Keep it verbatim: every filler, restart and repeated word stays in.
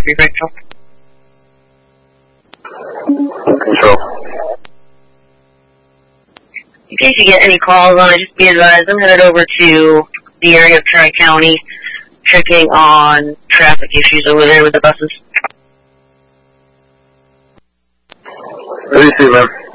three Control. Control. In case you get any calls on it, just be advised, I'm headed over to the area of Tri-County, checking on traffic issues over there with the buses. What do you see, man?